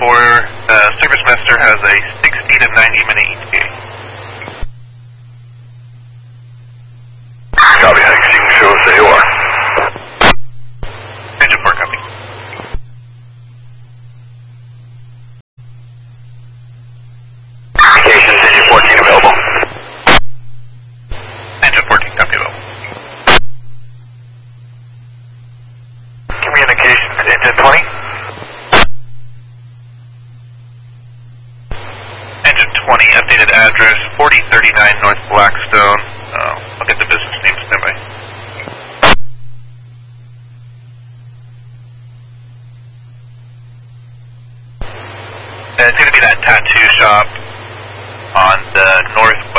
for Service Master has a 60 to 90 minute ETA. Copy, Hanks. You can show us that you are. Engine 4, copy. Communications, engine 14 available. Engine 14, copy available. Communications, engine 20. Engine 20, updated address, 4039 North Blackstone. I'll get the business name standby. It's going to be that tattoo shop on the north